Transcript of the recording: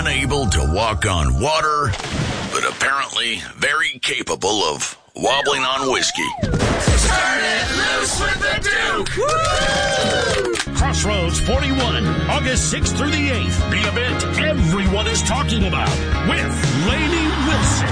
unable to walk on water, but apparently very capable of wobbling on whiskey. Turn it loose with the Duke! Woo! Crossroads 41, August 6th through the 8th. The event everyone is talking about with Lainey Wilson.